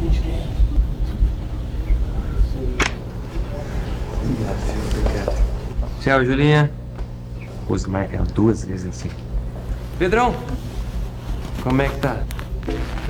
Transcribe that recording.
Tchau, Julinha. Usa mais duas vezes assim. Pedrão, como é que tá?